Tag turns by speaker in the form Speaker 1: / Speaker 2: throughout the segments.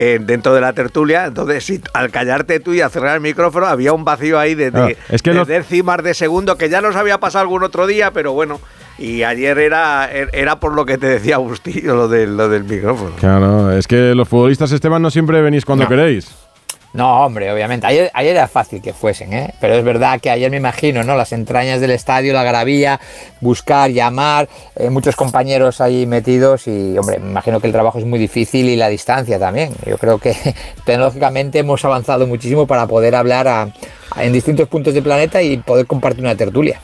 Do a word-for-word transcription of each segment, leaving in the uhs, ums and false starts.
Speaker 1: eh, dentro de la tertulia. Entonces, si, al callarte tú y a cerrar el micrófono, había un vacío ahí de, de,
Speaker 2: ah, es que
Speaker 1: de
Speaker 2: los...
Speaker 1: décimas de segundo que ya nos había pasado algún otro día, pero bueno. Y ayer era, era por lo que te decía Agustillo, lo del, lo del micrófono.
Speaker 2: Claro, es que los futbolistas, Esteban, no siempre venís cuando
Speaker 3: no.
Speaker 2: queréis.
Speaker 3: No, hombre, obviamente. Ayer, ayer era fácil que fuesen, ¿eh? Pero es verdad que ayer me imagino, ¿no? Las entrañas del estadio, la gravía, buscar, llamar, eh, muchos compañeros ahí metidos y, hombre, me imagino que el trabajo es muy difícil y la distancia también. Yo creo que tecnológicamente hemos avanzado muchísimo para poder hablar a, a, en distintos puntos del planeta y poder compartir una tertulia.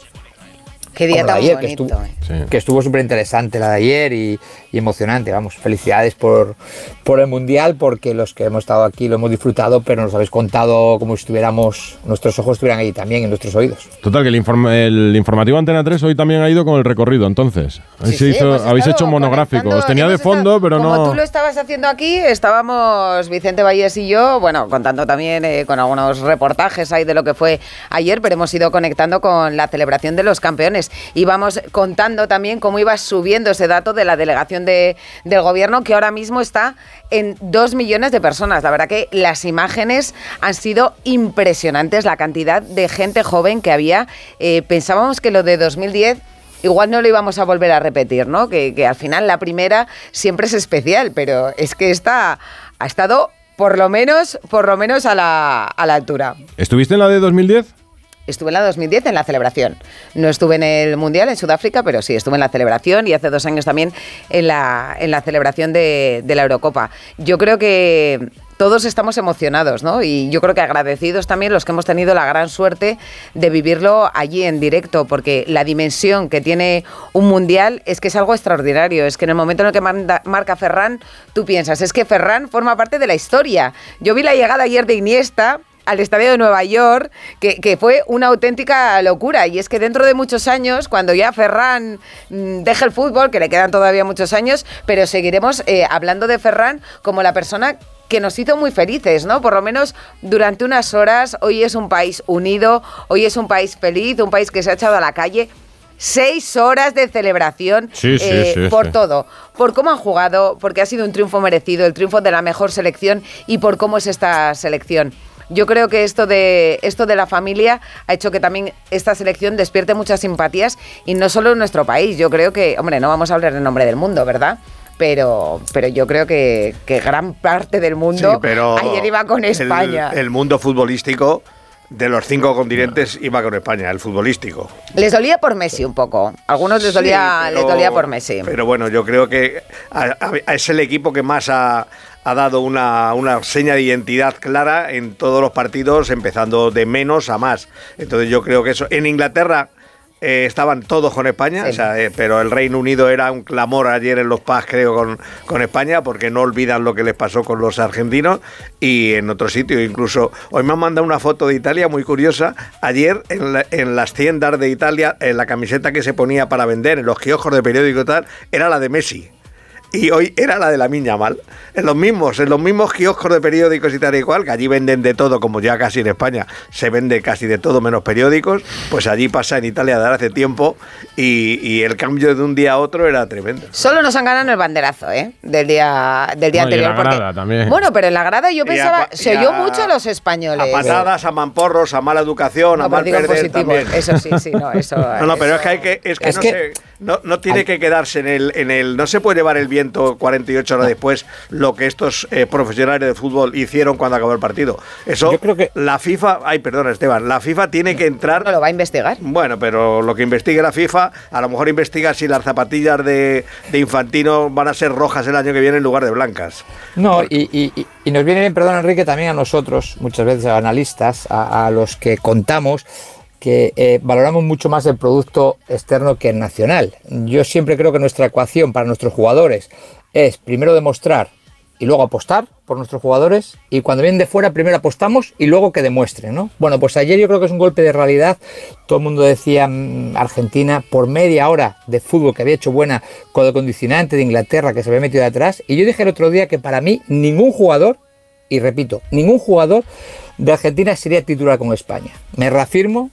Speaker 4: Qué día tan
Speaker 3: ayer,
Speaker 4: bonito.
Speaker 3: Que estuvo,
Speaker 4: eh.
Speaker 3: sí. que estuvo súper interesante la de ayer y, y emocionante. Vamos, felicidades por, por el Mundial, porque los que hemos estado aquí lo hemos disfrutado, pero nos habéis contado como si estuviéramos, nuestros ojos estuvieran ahí también, en nuestros oídos.
Speaker 2: Total, que el, inform- el informativo Antena tres hoy también ha ido con el recorrido, entonces.
Speaker 4: Sí,
Speaker 2: se
Speaker 4: sí,
Speaker 2: hizo, habéis hecho monográfico. Os tenía de fondo,
Speaker 4: estado,
Speaker 2: pero
Speaker 4: como
Speaker 2: no...
Speaker 4: Como tú lo estabas haciendo aquí, estábamos Vicente Valles y yo, bueno, contando también eh, con algunos reportajes ahí de lo que fue ayer, pero hemos ido conectando con la celebración de los campeones. Y vamos contando también cómo iba subiendo ese dato de la delegación de, del gobierno, que ahora mismo está en dos millones de personas. La verdad que las imágenes han sido impresionantes, la cantidad de gente joven que había. Eh, pensábamos que lo de dos mil diez igual no lo íbamos a volver a repetir, ¿no? Que, que al final la primera siempre es especial, pero es que esta ha estado por lo menos, por lo menos a la, a la altura.
Speaker 2: ¿Estuviste en la de dos mil diez?
Speaker 4: Estuve en la dos mil diez en la celebración. No estuve en el Mundial en Sudáfrica, pero sí, estuve en la celebración y hace dos años también en la, en la celebración de, de la Eurocopa. Yo creo que todos estamos emocionados, ¿no? Y yo creo que agradecidos también los que hemos tenido la gran suerte de vivirlo allí en directo, porque la dimensión que tiene un Mundial es que es algo extraordinario. Es que en el momento en el que manda, marca Ferran, tú piensas, es que Ferran forma parte de la historia. Yo vi la llegada ayer de Iniesta al estadio de Nueva York, que, que fue una auténtica locura. Y es que dentro de muchos años, cuando ya Ferran mmm, deje el fútbol, que le quedan todavía muchos años, pero seguiremos eh, hablando de Ferran como la persona que nos hizo muy felices, ¿no? Por lo menos durante unas horas. Hoy es un país unido, hoy es un país feliz, un país que se ha echado a la calle. Seis horas de celebración
Speaker 2: sí, sí,
Speaker 4: eh,
Speaker 2: sí,
Speaker 4: por
Speaker 2: sí.
Speaker 4: todo, por cómo han jugado, porque ha sido un triunfo merecido, el triunfo de la mejor selección y por cómo es esta selección. Yo creo que esto de esto de la familia ha hecho que también esta selección despierte muchas simpatías y no solo en nuestro país. Yo creo que, hombre, no vamos a hablar en nombre del mundo, ¿verdad? Pero, pero yo creo que, que gran parte del mundo
Speaker 1: sí, pero
Speaker 4: ayer iba con España.
Speaker 1: El, el mundo futbolístico de los cinco continentes iba con España, el futbolístico.
Speaker 4: Les dolía por Messi un poco. A algunos les dolía,
Speaker 1: sí, pero,
Speaker 4: les dolía por Messi.
Speaker 1: Pero bueno, yo creo que a, a, es el equipo que más ha, ha dado una, una seña de identidad clara en todos los partidos, empezando de menos a más. Entonces yo creo que eso... En Inglaterra eh, estaban todos con España, sí. o sea, eh, pero el Reino Unido era un clamor ayer en los pubs, creo, con, con España, porque no olvidan lo que les pasó con los argentinos, y en otro sitio incluso. Hoy me han mandado una foto de Italia muy curiosa. Ayer en, la, en las tiendas de Italia, en la camiseta que se ponía para vender en los kioscos de periódico y tal, era la de Messi. Y hoy era la de Lamine Yamal. En los mismos, en los mismos kioscos de periódicos y tal y cual, que allí venden de todo, como ya casi en España se vende casi de todo menos periódicos, pues allí pasa en Italia de hace tiempo y, y el cambio de un día a otro era tremendo.
Speaker 4: Solo nos han ganado el banderazo, ¿eh? Del día, del día
Speaker 2: no,
Speaker 4: anterior.
Speaker 2: Y en la grada
Speaker 4: porque,
Speaker 2: también.
Speaker 4: Bueno, pero en la grada yo pensaba,
Speaker 1: a,
Speaker 4: se oyó
Speaker 1: a,
Speaker 4: mucho a los españoles.
Speaker 1: A patadas, a mamporros, a mala educación,
Speaker 4: no,
Speaker 1: a mal perder
Speaker 4: positivo.
Speaker 1: también.
Speaker 4: Eso sí, sí, no, eso.
Speaker 1: No, no,
Speaker 4: eso,
Speaker 1: pero es que hay que, es que,
Speaker 3: es
Speaker 1: no,
Speaker 3: que
Speaker 1: se, no, no tiene hay, que quedarse en el, en el, no se puede llevar el viento cuarenta y ocho horas después lo que estos eh, profesionales de fútbol hicieron cuando acabó el partido. Eso,
Speaker 3: yo creo que
Speaker 1: la FIFA, ay, perdona Esteban, la FIFA tiene que entrar.
Speaker 4: No lo va a investigar.
Speaker 1: Bueno, pero lo que investigue la FIFA, a lo mejor investiga si las zapatillas de, de Infantino van a ser rojas el año que viene en lugar de blancas.
Speaker 3: No, y, y, y nos viene bien, perdón Enrique, también a nosotros, muchas veces a analistas, a, a los que contamos, que eh, valoramos mucho más el producto externo que el nacional. Yo siempre creo que nuestra ecuación para nuestros jugadores es primero demostrar y luego apostar por nuestros jugadores, y cuando vienen de fuera primero apostamos y luego que demuestren, ¿no? Bueno, pues ayer yo creo que es un golpe de realidad. Todo el mundo decía mmm, Argentina, por media hora de fútbol que había hecho buena con el condicionante de Inglaterra que se había metido de atrás, y yo dije el otro día que para mí ningún jugador, y repito, ningún jugador de Argentina sería titular con España. Me reafirmo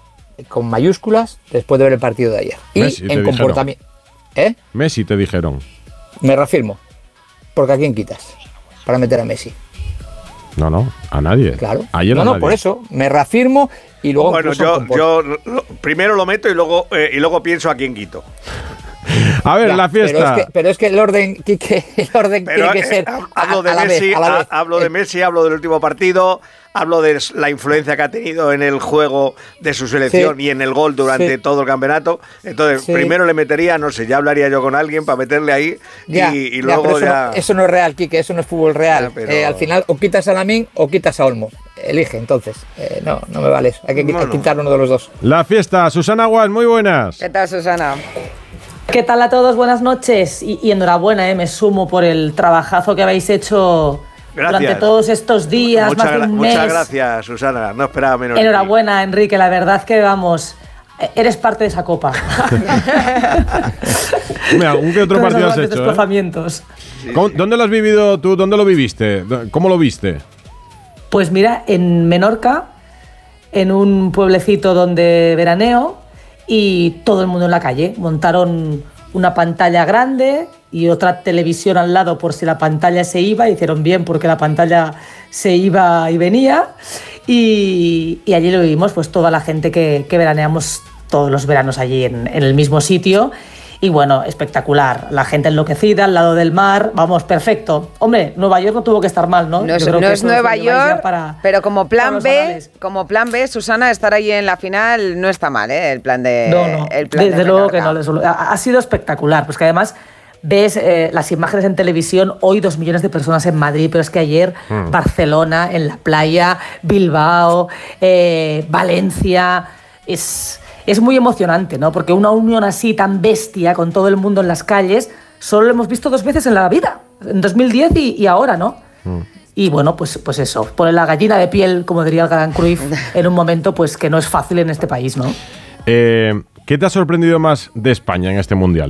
Speaker 3: con mayúsculas después de ver el partido de ayer.
Speaker 2: Messi,
Speaker 3: y en comportamiento. ¿Eh?
Speaker 2: Messi te dijeron.
Speaker 3: Me reafirmo. Porque ¿a quién quitas? para meter a Messi.
Speaker 2: No, no, a nadie.
Speaker 3: Claro.
Speaker 2: Ayer
Speaker 3: no,
Speaker 2: a
Speaker 3: no,
Speaker 2: nadie.
Speaker 3: por eso me reafirmo y luego.
Speaker 1: Bueno, yo, yo lo, primero lo meto y luego eh, y luego pienso a quién quito.
Speaker 2: A ver,
Speaker 3: ya,
Speaker 2: la fiesta.
Speaker 3: Pero es, que, pero es que el orden, Quique, el orden
Speaker 1: pero,
Speaker 3: tiene que ser.
Speaker 1: Eh, hablo de Messi, vez, vez. hablo de Messi, hablo del último partido, hablo de la influencia que ha tenido en el juego de su selección sí. y en el gol durante sí. todo el campeonato. Entonces, sí. primero le metería, no sé, ya hablaría yo con alguien para meterle ahí
Speaker 3: ya,
Speaker 1: y, y luego
Speaker 3: ya. Pero eso,
Speaker 1: ya...
Speaker 3: No, eso no es real, Quique, eso no es fútbol real. Ya, pero... eh, al final, o quitas a Lamine o quitas a Olmo. Elige, entonces. Eh, no, no me vale eso. Hay que quitar, bueno. quitar uno de los dos.
Speaker 2: La fiesta, Susana Guas, muy buenas.
Speaker 4: ¿Qué tal, Susana?
Speaker 5: ¿Qué tal a todos? Buenas noches y, y enhorabuena, eh, me sumo por el trabajazo que habéis hecho gracias. durante todos estos días,
Speaker 1: muchas,
Speaker 5: más de un mes.
Speaker 1: Muchas gracias, Susana, no esperaba menos.
Speaker 5: Enhorabuena, Enrique, la verdad que vamos, eres parte de esa copa.
Speaker 2: Mira, ¿un qué otro partido has hecho?
Speaker 5: Desplazamientos.
Speaker 2: ¿Eh? ¿Dónde lo has vivido tú? ¿Dónde lo viviste? ¿Cómo lo viste?
Speaker 5: Pues mira, en Menorca, en un pueblecito donde veraneo, y todo el mundo en la calle. Montaron una pantalla grande y otra televisión al lado por si la pantalla se iba. Hicieron bien porque la pantalla se iba y venía. Y, y allí lo vimos, pues toda la gente que, que veraneamos todos los veranos allí en, en el mismo sitio. Y bueno, espectacular. La gente enloquecida al lado del mar. Vamos, perfecto. Hombre, Nueva York no tuvo que estar mal, ¿no?
Speaker 4: No es, no es Nueva York, para, pero como plan B, como plan B, Susana, estar ahí en la final no está mal, ¿eh? El plan de...
Speaker 5: No, no.
Speaker 4: El plan
Speaker 5: Desde
Speaker 4: de
Speaker 5: luego que no. Ha, ha sido espectacular. Pues que además ves eh, las imágenes en televisión, hoy dos millones de personas en Madrid, pero es que ayer mm. Barcelona, en la playa, Bilbao, eh, Valencia... Es... Es muy emocionante, ¿no? Porque una unión así tan bestia con todo el mundo en las calles solo lo hemos visto dos veces en la vida, en dos mil diez y, y ahora, ¿no? Mm. Y bueno, pues, pues eso, poner la gallina de piel, como diría el gran Cruyff, en un momento pues que no es fácil en este país, ¿no?
Speaker 2: Eh, ¿Qué te ha sorprendido más de España en este Mundial?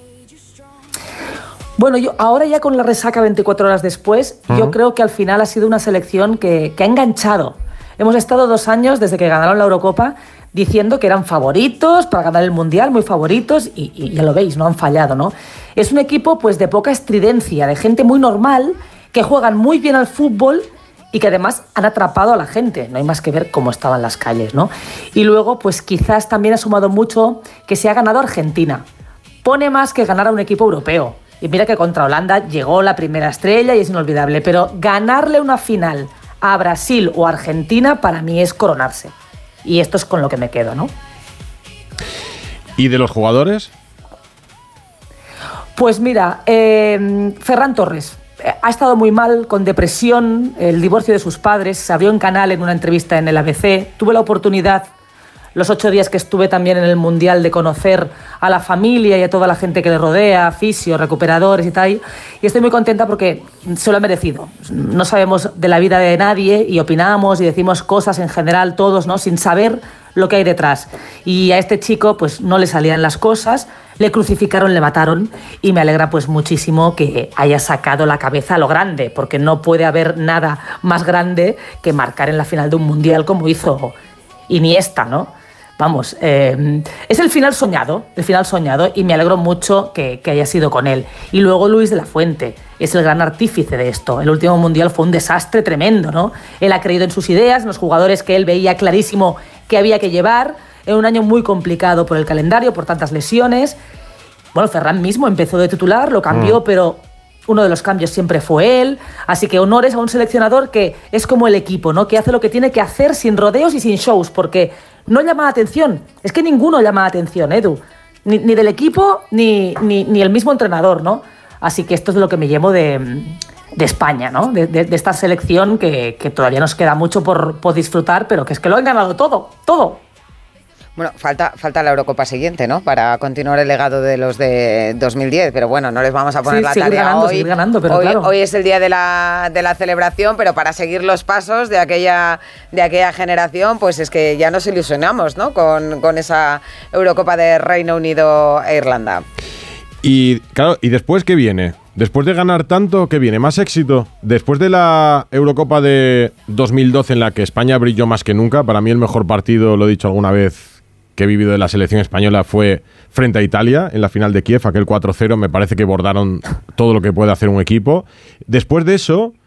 Speaker 5: Bueno, yo ahora ya con la resaca veinticuatro horas después, uh-huh. yo creo que al final ha sido una selección que, que ha enganchado. Hemos estado dos años desde que ganaron la Eurocopa diciendo que eran favoritos para ganar el Mundial, muy favoritos, y, y ya lo veis, no han fallado, ¿no? Es un equipo pues de poca estridencia, de gente muy normal, que juegan muy bien al fútbol y que además han atrapado a la gente. No hay más que ver cómo estaban las calles, ¿no? Y luego, pues quizás también ha sumado mucho que se ha ganado Argentina. Pone más que ganar a un equipo europeo. Y mira que contra Holanda llegó la primera estrella y es inolvidable, pero ganarle una final a Brasil o Argentina para mí es coronarse. Y esto es con lo que me quedo, ¿no?
Speaker 2: ¿Y de los jugadores?
Speaker 5: Pues mira, eh, Ferran Torres eh, ha estado muy mal, con depresión, el divorcio de sus padres, se abrió en canal en una entrevista en el A B C. Tuve la oportunidad, los ocho días que estuve también en el Mundial, de conocer a la familia y a toda la gente que le rodea, fisio, recuperadores y tal, y estoy muy contenta porque se lo ha merecido. No sabemos de la vida de nadie y opinamos y decimos cosas en general todos, ¿no?, sin saber lo que hay detrás. Y a este chico pues no le salían las cosas, le crucificaron, le mataron, y me alegra pues muchísimo que haya sacado la cabeza a lo grande, porque no puede haber nada más grande que marcar en la final de un Mundial como hizo Iniesta, ¿no? Vamos, eh, es el final soñado, el final soñado, y me alegro mucho que, que haya sido con él. Y luego Luis de la Fuente es el gran artífice de esto. El último Mundial fue un desastre tremendo, ¿no? Él ha creído en sus ideas, en los jugadores que él veía clarísimo que había que llevar, en un año muy complicado por el calendario, por tantas lesiones. Bueno, Ferran mismo empezó de titular, lo cambió, mm. pero uno de los cambios siempre fue él. Así que honores a un seleccionador que es como el equipo, ¿no? Que hace lo que tiene que hacer sin rodeos y sin shows, porque no llama la atención. Es que ninguno llama la atención, Edu. Ni, ni del equipo, ni, ni, ni el mismo entrenador, ¿no? Así que esto es lo que me llevo de, de España, ¿no? De, de, de esta selección que, que todavía nos queda mucho por, por disfrutar, pero que es que lo han ganado todo, todo.
Speaker 4: Bueno, falta, falta la Eurocopa siguiente, ¿no? Para continuar el legado de los de dos mil diez, pero bueno, no les vamos a poner
Speaker 5: sí,
Speaker 4: la
Speaker 5: seguir
Speaker 4: tarea
Speaker 5: ganando,
Speaker 4: hoy.
Speaker 5: Seguir ganando, pero
Speaker 4: hoy,
Speaker 5: claro.
Speaker 4: hoy es el día de la, de la celebración, pero para seguir los pasos de aquella, de aquella generación, pues es que ya nos ilusionamos, ¿no? Con, con esa Eurocopa de Reino Unido e Irlanda.
Speaker 2: Y claro, ¿y después qué viene? Después de ganar tanto, ¿qué viene? ¿Más éxito? Después de la Eurocopa de dos mil doce, en la que España brilló más que nunca, para mí el mejor partido, lo he dicho alguna vez, que he vivido de la selección española fue frente a Italia, en la final de Kiev, aquel cuatro cero, me parece que bordaron todo lo que puede hacer un equipo. Después de eso,